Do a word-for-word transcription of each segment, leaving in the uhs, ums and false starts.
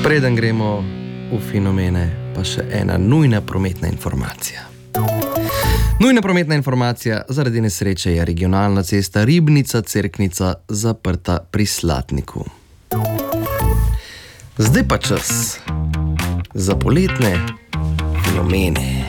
Preden gremo v fenomene, pa še ena nujna prometna informacija. Nujna prometna informacija: zaradi nesreče je regionalna cesta Ribnica-Cerknica zaprta pri Slatniku. Zdaj pa čas za poletne fenomene.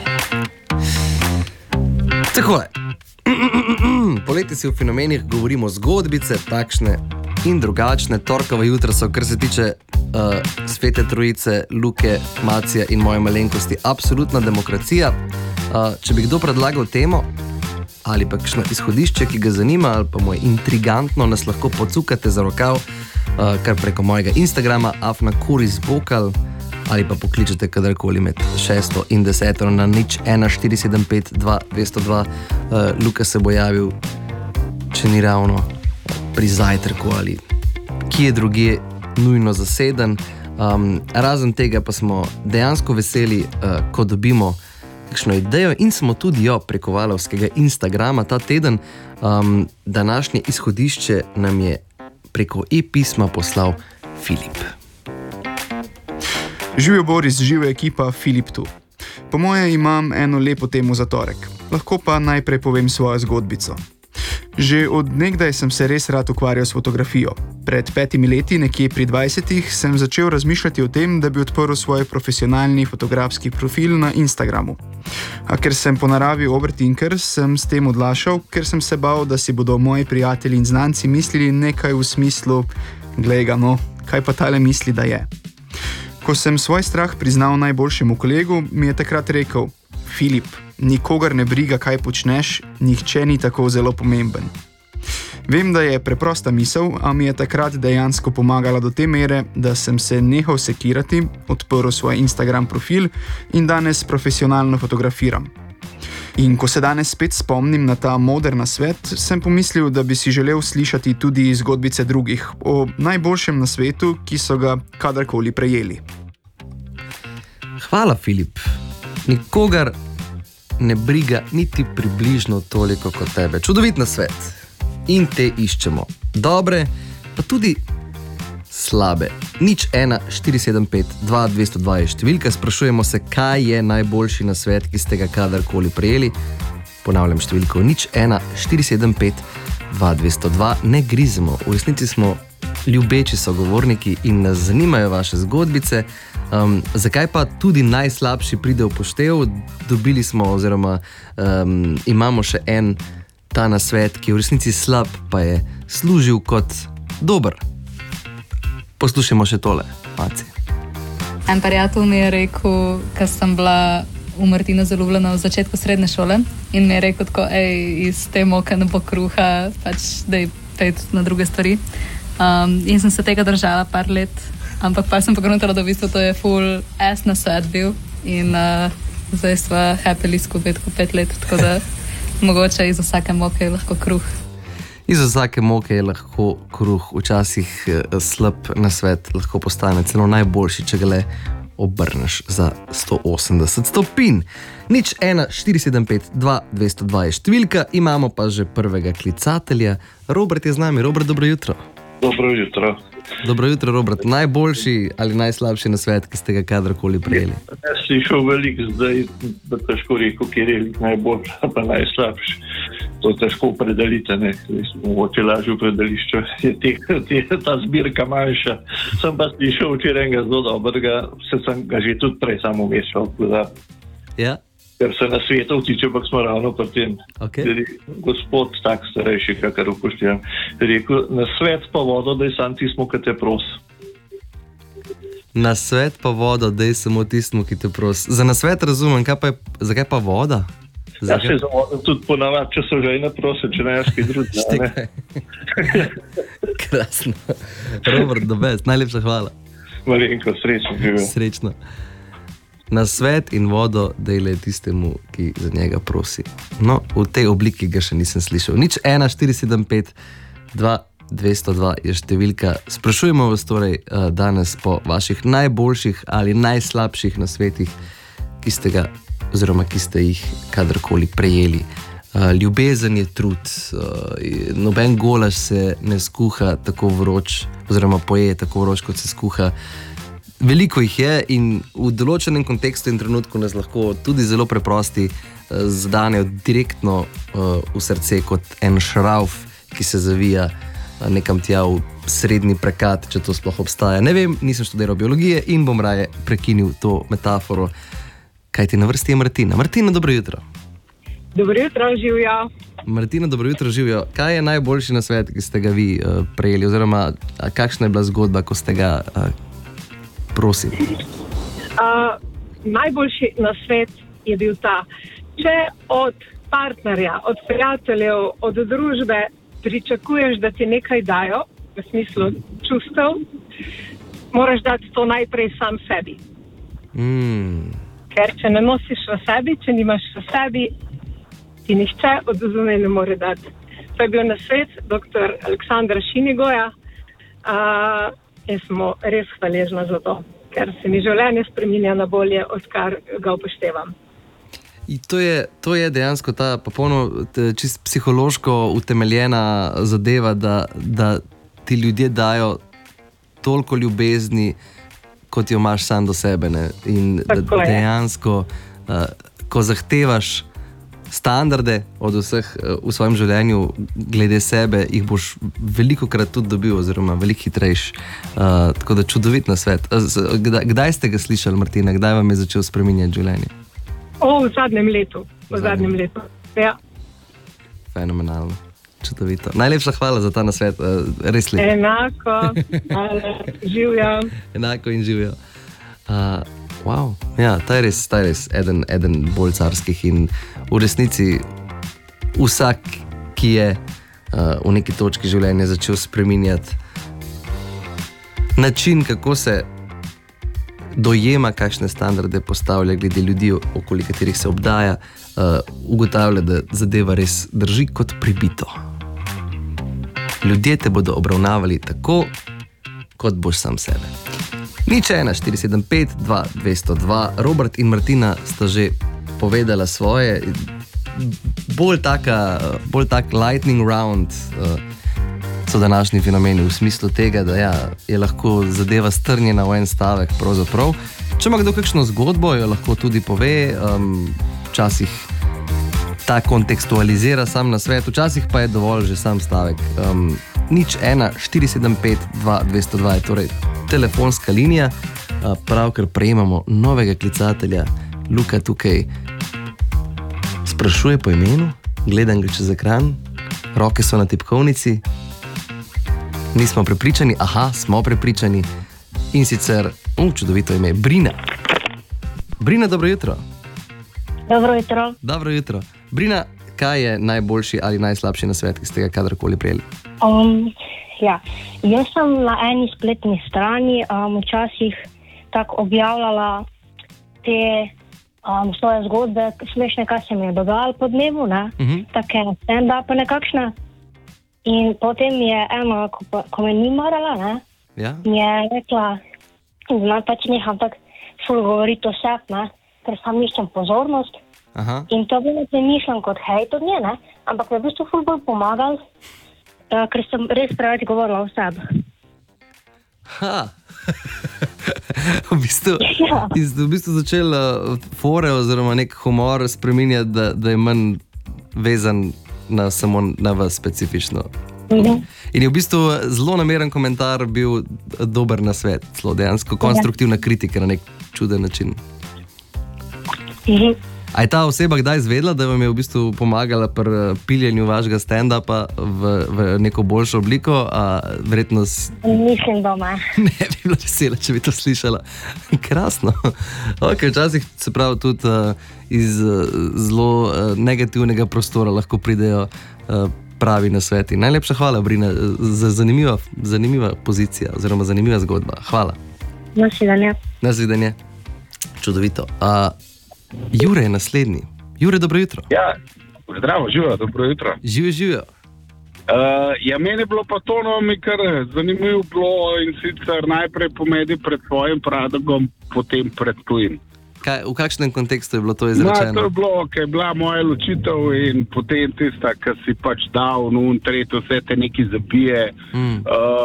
Takole. Poleti si v fenomenih govorimo zgodbice, takšne in drugačne. Torkova jutra so, kar se tiče uh, Svete Trojice, Luke, Macija in moje malenkosti, absolutna demokracija. Uh, če bi kdo predlagal temo ali pa kakšno izhodišče, ki ga zanima ali pa mu je intrigantno, nas lahko pocukate za rokav uh, kar preko mojega Instagrama afna kurisbokal ali pa pokličete kadarkoli med šesto in deseto na nič ena štiri sedem pet dva dvesto dva. Uh, Luka se bo javil, če ni ravno pri zajtrku ali kje drugje nujno zaseden. Um, razen tega pa smo dejansko veseli, uh, ko dobimo kakšno idejo in smo tudi jo preko Valovskega Instagrama ta teden. Um, današnje izhodišče nam je preko e-pisma poslal Filip. Živijo Boris, živijo ekipa, Filip tu. Po moje imam eno lepo temo za torek. Lahko pa najprej povem svojo zgodbico. Že od nekdaj sem se res rad ukvarjal s fotografijo. Pred petimi leti, nekje pri dvajsetih, sem začel razmišljati o tem, da bi odprl svoj profesionalni fotografski profil na Instagramu. A ker sem po naravi overthinker, sem s tem odlašal, ker sem se bal, da si bodo moji prijatelji in znanci mislili nekaj v smislu: glej ga no, kaj pa tale misli, da je. Ko sem svoj strah priznal najboljšemu kolegu, mi je takrat rekel: Filip, nikogar ne briga, kaj počneš, nihče ni tako zelo pomemben. Vem, da je preprosta misel, a mi je takrat dejansko pomagala do te mere, da sem se nehal sekirati, odprl svoj Instagram profil in danes profesionalno fotografiram. In ko se danes spet spomnim na ta moder nasvet, sem pomislil, da bi si želel slišati tudi zgodbice drugih o najboljšem na svetu, ki so ga kadarkoli prejeli. Hvala, Filip. Nikogar ne briga niti približno toliko kot tebe. Čudovit nasvet. In te iščemo. Dobre, pa tudi slabe. nič ena štiri sedem pet dva dvesto dva je številka. Sprašujemo se, kaj je najboljši nasvet, ki ste ga kadarkoli prejeli. Ponavljam številko: nič ena štiri sedem pet dva dvesto dva. Ne grizemo. V resnici smo ljubeči sogovorniki in nas zanimajo vaše zgodbice. Um, zakaj pa tudi najslabši pride v poštev? Dobili smo oziroma um, imamo še en ta nasvet, ki je v resnici slab, pa je služil kot dober. Poslušajmo še tole, Maci. En prijatelj mi je rekel, ko sem bila v Martina zaljubljena v začetku srednje šole, in mi je rekel tako: ej, iz te moke ne bo kruha, pač daj pet na druge stvari. Um, in sem se tega držala par let, ampak pa sem pogledala, da v bistvu to je full ass na svet bil in uh, zdaj sva happily skupaj tako pet let, tako da mogoče iz vsake moke je lahko kruh. Iz vsake moke je lahko kruh, včasih eh, slab nasvet lahko postane celo najboljši, če ga le obrneš za sto osemdeset stopinj. nič ena štiri sedem pet dva dvesto dva je številka, imamo pa že prvega klicatelja. Robert je z nami. Robert, dobro jutro. Dobro jutro. Dobro jutro, Robert. Najboljši ali najslabši nasvet, ki ste ga kadarkoli prejeli? Jaz slišal veliko zdaj, da težko rekel, kjer je najboljši, pa najslabši. To težko opredelite, ne. Mogoče lažje opredelišče je te, te, ta zbirka manjša. Sem pa slišal včeraj enega zelo dobrega, se sem ga že tudi prej samo umešal. Ja. Ker se na svetov tiče, pa smo ravno pri tem. Okay. Gospod, tak starejši, kakor upoštevam, rekel: na svet pa vodo, daj sam tismo, ki te pros. Na svet pa vodo, daj samo tismo, ki te pros. Za nasvet razumem, kaj pa je, zakaj pa voda? Ja, se za vodo tudi ponavadi, če so že ina prose, če ne jaš kaj drugega. Krasno. Robert, the best. Najlepša hvala. Malenko, srečno. Živim. Srečno. Na svet in vodo dejle tistemu, ki za njega prosi. No, v tej obliki ga še nisem slišal. nič ena štiri sedem pet dva dvesto dva je številka. Sprašujemo vas torej uh, danes po vaših najboljših ali najslabših nasvetih, ki ste ga oziroma ki ste jih kadarkoli prejeli. Uh, ljubezen je trud, uh, noben golaž se ne skuha tako vroč oziroma poje tako vroč, kot se skuha. veliko jih je in v določenem kontekstu in trenutku nas lahko tudi zelo preprosti uh, zadanejo direktno uh, v srce kot en šravf, ki se zavija uh, nekam tja v srednji prekat, če to sploh obstaja. Ne vem, nisem študiral biologije in bom raje prekinil to metaforo. Kaj ti na vrsti je Martina? Martina, dobro jutro. Dobro jutro, živijo. Martina, dobro jutro, živijo. Kaj je najboljši nasvet, ki ste ga vi uh, prejeli, oziroma kakšna je bila zgodba, ko ste ga uh, prosili? Uh, najboljši nasvet je bil ta, če od partnerja, od prijateljev, od družbe pričakuješ, da ti nekaj dajo, v smislu čustev, moraš dati to najprej sam sebi. Mm. Ker če ne nosiš v sebi, če nimaš v sebi, ti nihče od zunaj ne more dati. To je bil nasvet doktor Aleksandra Šinigoja uh, in smo res hvaležni za to, ker se mi življenje spreminja na bolje, odkar ga upoštevam. In to je, to je dejansko ta popolno, čist psihološko utemeljena zadeva, da, da ti ljudje dajo toliko ljubezni, kot jo imaš sam do sebe. Ne? In da dejansko, uh, ko zahtevaš standarde od vseh uh, v svojem življenju glede sebe, jih boš veliko krat tudi dobil, oziroma veliko hitrejš. Uh, tako da čudovit nasvet. Kdaj, kdaj ste ga slišali, Martina? Kdaj vam je začel spreminjati življenje? O, v zadnjem letu. V zadnjem letu. Ja. Fenomenalno. Čudovito. Najlepša hvala za ta nasvet, res lep. Enako, živijo. Enako in živijo. Uh, wow. Ja, ta je res, ta je res eden, eden bolj carskih in v resnici vsak, ki je uh, v neki točki življenja začel spreminjati način, kako se dojema, kakšne standarde postavlja glede ljudi, okoli katerih se obdaja, uh, ugotavlja, da zadeva res drži kot pribito. Ljudje te bodo obravnavali tako, kot boš sam sebe. Nič ena, štiri sedem pet, dva, dvesto dva. Robert in Martina sta že povedala svoje. Bolj taka, bolj tak lightning round uh, so današnji fenomeni v smislu tega, da ja, je lahko zadeva strnjena v en stavek pravzaprav. Če ima kdo kakšno zgodbo, jo lahko tudi pove. Um, včasih ta kontekstualizira sam na svet, včasih pa je dovolj že sam stavek. Um, nič ena, štiri sedem pet, dva, dvesto dva je torej telefonska linija. Uh, pravkar prejemamo novega klicatelja. Luka tukaj sprašuje po imenu, gledam ga čez ekran, roke so na tipkovnici. Nismo prepričani, aha, smo prepričani. In sicer, um, čudovito ime, Brina. Brina, dobro jutro. Dobro jutro. Dobro jutro. Brina, kaj je najboljši ali najslabši nasvet, ki ste ga kadarkoli prejeli? Um, ja. Jaz sem na eni spletni strani um, včasih tako objavljala te um, svoje zgodbe, smešne, kaj se mi je dogajalo po dnevu, ne? Uh-huh. Take stand-upe nekakšne. In potem je ena, ko, pa, ko me ni marala, ne? Ja? Mi je rekla, da pač neham tako ful govoriti o sebi, ne? Ker sam iščem pozornost. Aha. In to bi ne mišljam kot hejt od nje, ne? Ampak me v bistvu ful bolj pomagal, uh, ker sem res preveč govorila o sebi. Ha! v, bistvu, ja. v bistvu začel uh, fore oziroma nek humor spreminjati, da, da je manj vezan na samo na vas specifično. Mhm. In je v bistvu zelo nameren komentar bil dober nasvet, zelo dejansko konstruktivna kritika na nek čuden način. Mhm. A je ta oseba kdaj izvedela, da vam je v bistvu pomagala pri piljenju vašega stand-upa v, v neko boljšo obliko? A verjetno s... Mislim doma. Ne bi bila vesela, če bi to slišala. Krasno. Ok, včasih se pravi tudi uh, iz uh, zelo uh, negativnega prostora lahko pridejo uh, pravi nasveti. Najlepša hvala, Brina, za zanimiva, zanimiva pozicija oziroma zanimiva zgodba. Hvala. Nasvidenje. Nasvidenje. Čudovito. Uh, Jure je naslednji. Jure, dobro jutro. Ja, zdravo, živijo, dobro jutro. Živijo, živijo. Uh, ja, meni je bilo pa to no, mi kar zanimivo bilo in sicer najprej pomedi pred svojim pradogom, potem pred tujim. Kaj, v kakšnem kontekstu je bilo to izrečeno? No, to je bilo, ker je bila moja ločitev in potem tista, ki si pač dal, no, in tretjo, vse te neki zabije. Mm. Uh,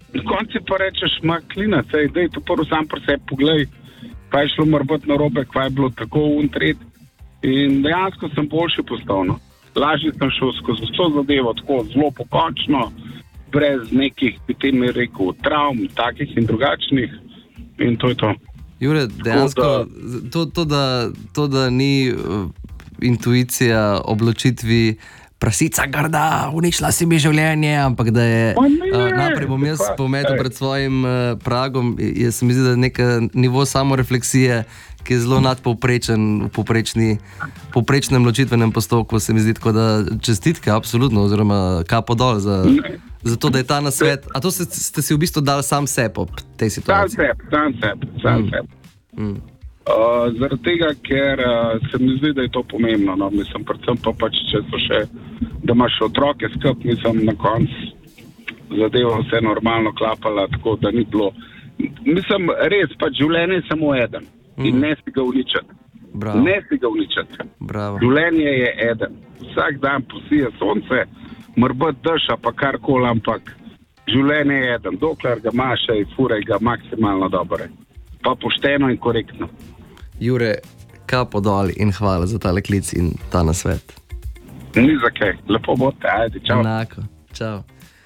Na konci pa rečeš, ma klina, sej, dej to prvo sam pri sebi poglej, kaj je šlo morbiti na robe, kaj je bilo tako untret. In dejansko sem boljši postal, no. Lažje sem šel skozi vso zadevo, tako zelo pokončno, brez nekih, bi tem je rekel, travm, takih in drugačnih. In to je to. Jure, dejansko, to, to, da, to, da ni uh, intuicija obločitvi prasica grda, uničila si mi življenje, ampak da je uh, najprej bom jaz pometel pred svojim uh, pragom, jaz mi zdi, da je nek nivo samorefleksije, ki je zelo nadpovprečen v povprečni, povprečnem ločitvenem postopku, se mi zdi, tako da čestitke, absolutno, oziroma kapo dol za, za to, da je ta nasvet. A to ste, ste si v bistvu dali sam sebe ob tej situaciji? Sam sebe, sam sebe, sam mm. sebe. Mm. Uh, zaradi tega, ker uh, se mi zdi, da je to pomembno. No? Mislim, predvsem pa pač, če so še, da imaš otroke skup, mislim, na koncu zadeva vse normalno klapala, tako da ni bilo. Mislim, res, pač življenje je samo eden. In mm. ne si ga uničati. Bravo. Ne si ga uničati. Bravo. Življenje je eden. Vsak dan posije sonce, morbiti deša, pa karkoli, ampak življenje je eden. Dokler ga imaš, furaj ga maksimalno dobre. Pa pošteno in korektno. Jure, kapo dol in hvala za tale klic in ta nasvet. Ni za kaj. Lepo bote, ajde, čau. Enako, čau.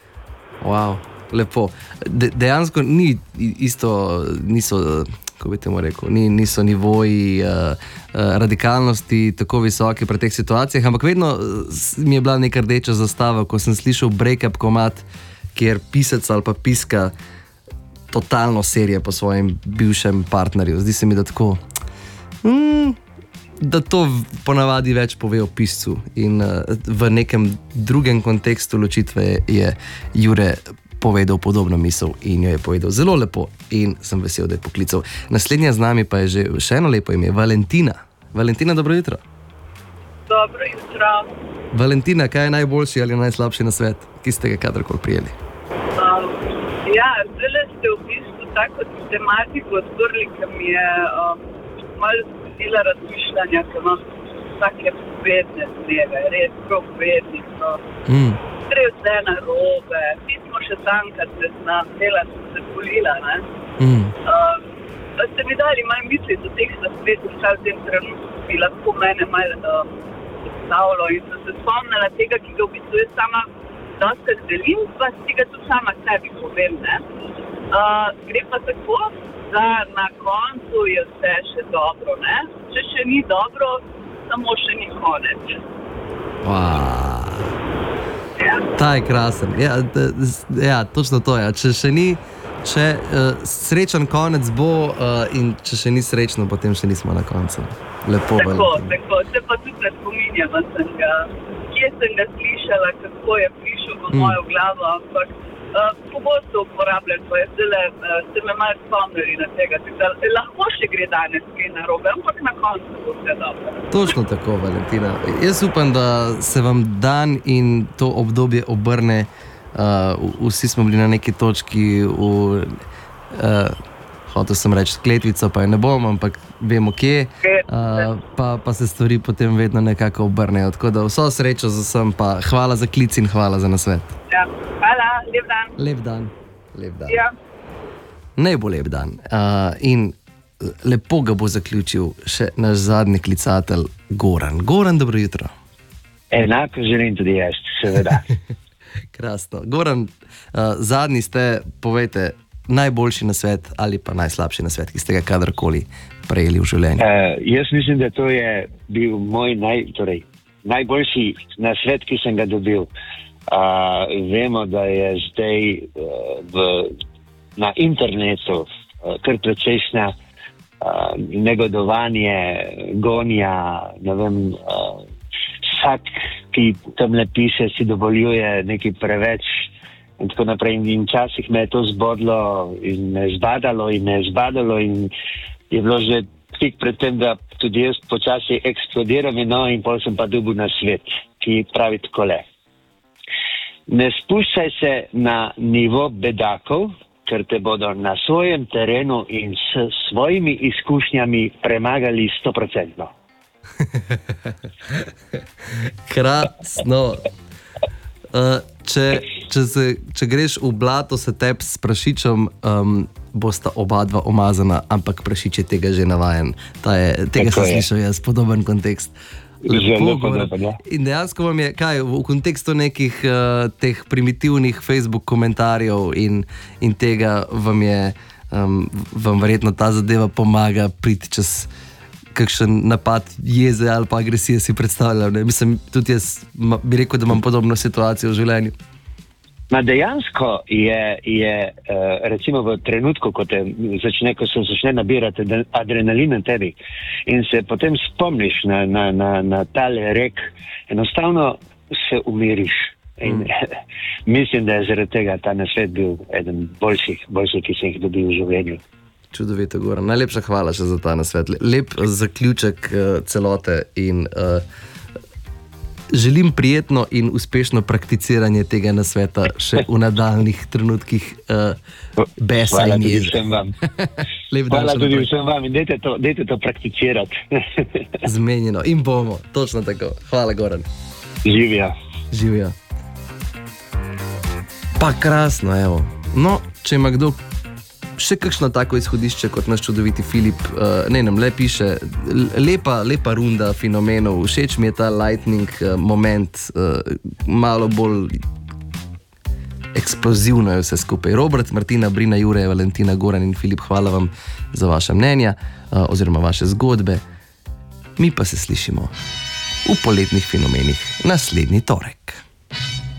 Wow, lepo. De, dejansko ni isto, niso... ko bi temu rekel, Ni, niso nivoji uh, uh, radikalnosti tako visoki pri teh situacijah, ampak vedno mi je bila neka rdeča zastava, ko sem slišal break-up komad, kjer pisec ali pa piska totalno serije po svojem bivšem partnerju. Zdi se mi, da tako, mm, da to ponavadi več pove o piscu in uh, v nekem drugem kontekstu ločitve je Jure povedal podobno misel in jo je povedal zelo lepo in sem vesel, da je poklical. Naslednja z nami pa je že še eno lepo ime, Valentina. Valentina, dobro jutro. Dobro jutro. Valentina, kaj je najboljši ali najslabši nasvet, ki ste ga kadarkoli prijeli? Um, ja, zdaj ste v bistvu tako tematiko odprli, ki mi je um, malo zgodila razmišljanja, ki imam take povedne dneve, res prav povedni so. Mm. Gre vse na robe, mi smo še tam, kad se znam, dela sem se polila, ne. Mm. Um, ste mi dali malo misli do teh nasvetov, kaj v tem trenutku bi lahko mene malo um, postavilo in sem se spomnila tega, ki ga v bistvu jaz sama dosti delim, pa si ga tudi sama sebi povem, ne. Uh, gre pa tako, da na koncu je vse še dobro, ne. Če še ni dobro, samo še ni konec. Wow. Ta je krasen. Ja, d, ja, točno to je. Ja. Če še ni, če uh, srečen konec bo uh, in če še ni srečno, potem še nismo na koncu. Lepo. Tako, Valentina. Tako. Se pa tudi ne spominjam, sem ga, kje sem ga slišala, kako je prišel v mm. mojo glavo, ampak uh, pogosto uporabljam, pa je zdaj, uh, ste me malo spomnili na tega, da lahko še gre danes kaj narobe, ampak na koncu bo vse dobro. Točno tako, Valentina. Jaz upam, da se vam dan in to obdobje obrne. Uh, vsi smo bili na neki točki v, uh, hotel sem reči kletvico, pa je ne bom, ampak vemo kje, uh, pa, pa se stvari potem vedno nekako obrnejo. Tako da vso srečo z vsem, pa hvala za klic in hvala za nasvet. Ja, hvala, lep dan. Lep dan, lep dan. Ja. Ne bo lep dan. Uh, in lepo ga bo zaključil še naš zadnji klicatelj Goran. Goran, dobro jutro. Enako želim tudi jaz, seveda. Krasno. Goran, uh, zadnji ste, povejte, najboljši nasvet ali pa najslabši nasvet, ki ste ga kadarkoli prejeli v življenju? Uh, jaz mislim, da to je bil moj naj, torej, najboljši nasvet, ki sem ga dobil. Uh, vemo, da je zdaj uh, v, na internetu uh, kar precejšnja uh, negodovanje, gonja, ne vem, uh, vsak, ki tam ne piše, si dovoljuje nekaj preveč in tako naprej. In včasih me je to zbodlo in me zbadalo in me zbadalo in je bilo že tik pred tem, da tudi jaz počasi eksplodiram in no, in potem sem pa dobil na svet, ki pravi takole. Ne spuščaj se na nivo bedakov, ker te bodo na svojem terenu in s svojimi izkušnjami premagali stoprocentno. Krasno. Uh, če, če, se, če greš v blato se tep s prašičem, um, bosta oba dva omazana, ampak prašič je tega že navajen. Ta je, tega sem slišal jaz, podoben kontekst. Lepo, podoben, ja. In dejansko vam je, kaj, v kontekstu nekih uh, teh primitivnih Facebook komentarjev in, in tega vam je, um, vam verjetno ta zadeva pomaga priti čez kakšen napad jeze ali pa agresije, si predstavljam. Ne? Mislim, tudi jaz bi rekel, da imam podobno situacijo v življenju. Na dejansko je, je recimo v trenutku, ko, te začne, ko se začne nabirati adrenalin na tebi in se potem spomniš na, na, na, na tale rek, enostavno se umiriš. In mm. mislim, da je zaradi tega ta nasvet bil eden boljših, boljših, ki sem jih dobil v življenju. Čudovito, Goran. Najlepša hvala še za ta nasvet. Lep zaključek uh, celote in uh, želim prijetno in uspešno prakticiranje tega nasveta še v nadaljnih trenutkih uh, besa in jeze. Hvala tudi vsem vam in dajte to, dajte to prakticirati. Zmenjeno. In bomo. Točno tako. Hvala, Goran. Živja. Živja. Pa krasno, evo. No, če ima kdo še kakšno tako izhodišče kot naš čudoviti Filip, uh, ne nam le piše, lepa, lepa runda fenomenov, všeč mi je ta lightning uh, moment, uh, malo bolj eksplozivno je vse skupaj. Robert, Martina, Brina, Jure, Valentina, Goran in Filip, hvala vam za vaše mnenja uh, oziroma vaše zgodbe. Mi pa se slišimo v poletnih fenomenih naslednji torek.